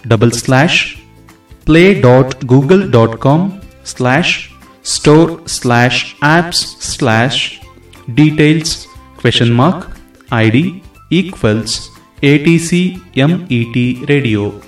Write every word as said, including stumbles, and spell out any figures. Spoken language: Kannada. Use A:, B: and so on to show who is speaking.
A: Double slash play dot Google dot com slash store slash apps slash details question mark I D equals A T C M E T radio.